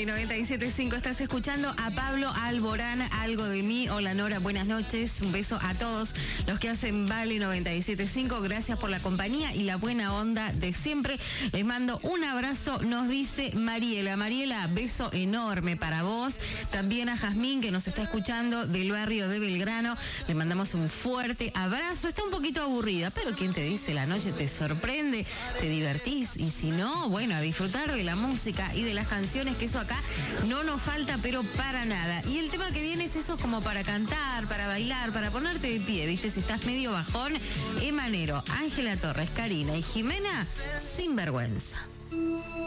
97.5 estás escuchando a Pablo Alborán, Algo de mí. Hola Nora, buenas noches. Un beso a todos los que hacen Vale 97.5. Gracias por la compañía y la buena onda de siempre. Les mando un abrazo, nos dice Mariela. Mariela, beso enorme para vos. También a Jazmín, que nos está escuchando del barrio de Belgrano. Le mandamos un fuerte abrazo. Está un poquito aburrida, pero ¿quién te dice? La noche te sorprende, te divertís. Y si no, bueno, a disfrutar de la música y de las canciones, que eso acá no nos falta, pero para nada. Y el tema que viene es eso como para cantar, para bailar, para ponerte de pie, ¿viste? Si estás medio bajón, Emanero, Ángela Torres, Karina y Jimena, Sin Vergüenza.